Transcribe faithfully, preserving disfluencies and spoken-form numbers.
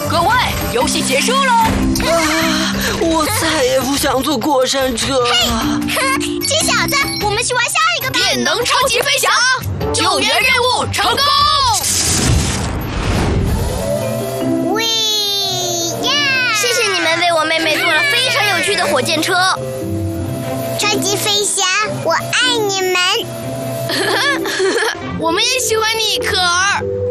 各位，游戏结束喽！ 啊，我再也不想坐过山车了。 嘿，这小子，我们去玩下一个吧。 电能超级飞翔，救援任务成功！ 喂呀！谢谢你们为我妹妹做了非常有趣的火箭车。超级飞侠，我爱你们。 我们也喜欢你，可儿。